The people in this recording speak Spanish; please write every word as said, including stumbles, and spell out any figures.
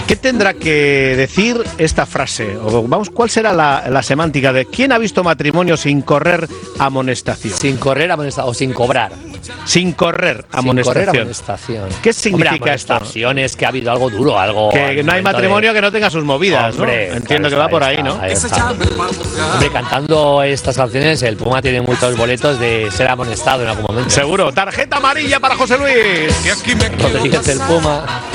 ¿Qué tendrá que decir esta frase? O vamos, ¿cuál será la, la semántica de quién ha visto matrimonio sin correr amonestación? Sin correr amonestación o sin cobrar. Sin correr amonestación. Sin correr amonestación. ¿Qué significa Hombre, esto? Es que ha habido algo duro, algo. Que no hay matrimonio de... que no tenga sus movidas, Hombre, ¿no? Entiendo claro, que va por ahí, ¿no? Ahí Hombre, cantando estas canciones, el Puma tiene muchos boletos de ser amonestado en algún momento. Seguro. Tarjeta amarilla para José Luis. Rodríguez el Puma.